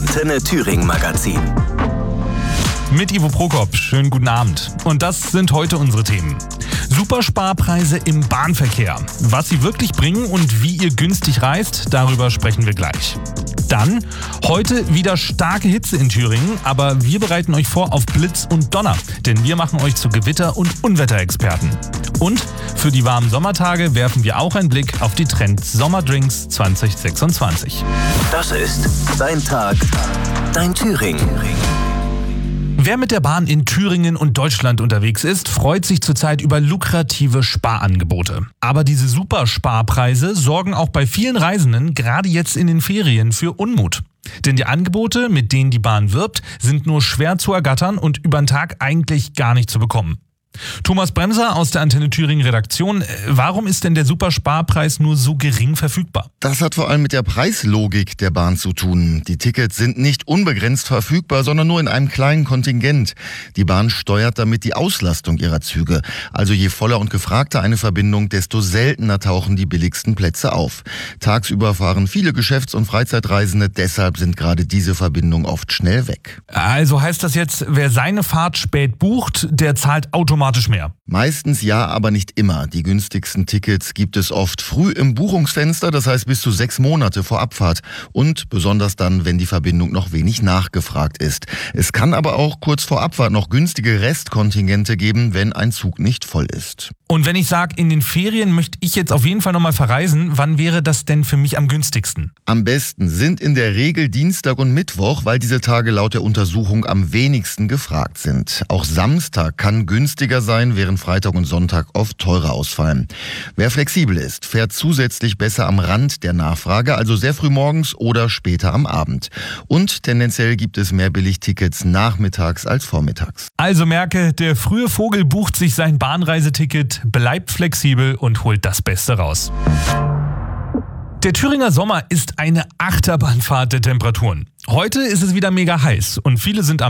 Antenne Thüringen Magazin. Mit Ivo Prokop, schönen guten Abend. Und das sind heute unsere Themen. Supersparpreise im Bahnverkehr. Was sie wirklich bringen und wie ihr günstig reist, darüber sprechen wir gleich. Dann, heute wieder starke Hitze in Thüringen, aber wir bereiten euch vor auf Blitz und Donner, denn wir machen euch zu Gewitter- und Unwetterexperten. Und für die warmen Sommertage werfen wir auch einen Blick auf die Trends Sommerdrinks 2026. Das ist dein Tag, dein Thüringen. Wer mit der Bahn in Thüringen und Deutschland unterwegs ist, freut sich zurzeit über lukrative Sparangebote. Aber diese Supersparpreise sorgen auch bei vielen Reisenden, gerade jetzt in den Ferien, für Unmut. Denn die Angebote, mit denen die Bahn wirbt, sind nur schwer zu ergattern und über den Tag eigentlich gar nicht zu bekommen. Thomas Bremser aus der Antenne Thüringen Redaktion. Warum ist denn der Supersparpreis nur so gering verfügbar? Das hat vor allem mit der Preislogik der Bahn zu tun. Die Tickets sind nicht unbegrenzt verfügbar, sondern nur in einem kleinen Kontingent. Die Bahn steuert damit die Auslastung ihrer Züge. Also je voller und gefragter eine Verbindung, desto seltener tauchen die billigsten Plätze auf. Tagsüber fahren viele Geschäfts- und Freizeitreisende, deshalb sind gerade diese Verbindungen oft schnell weg. Also heißt das jetzt, wer seine Fahrt spät bucht, der zahlt automatisch mehr? Meistens ja, aber nicht immer. Die günstigsten Tickets gibt es oft früh im Buchungsfenster, das heißt bis zu 6 Monate vor Abfahrt. Und besonders dann, wenn die Verbindung noch wenig nachgefragt ist. Es kann aber auch kurz vor Abfahrt noch günstige Restkontingente geben, wenn ein Zug nicht voll ist. Und wenn ich sage, in den Ferien möchte ich jetzt auf jeden Fall nochmal verreisen, wann wäre das denn für mich am günstigsten? Am besten sind in der Regel Dienstag und Mittwoch, weil diese Tage laut der Untersuchung am wenigsten gefragt sind. Auch Samstag kann günstiger sein, während Freitag und Sonntag oft teurer ausfallen. Wer flexibel ist, fährt zusätzlich besser am Rand der Nachfrage, also sehr früh morgens oder später am Abend. Und tendenziell gibt es mehr Billigtickets nachmittags als vormittags. Also merke, der frühe Vogel bucht sich sein Bahnreiseticket, bleibt flexibel und holt das Beste raus. Der Thüringer Sommer ist eine Achterbahnfahrt der Temperaturen. Heute ist es wieder mega heiß und viele sind am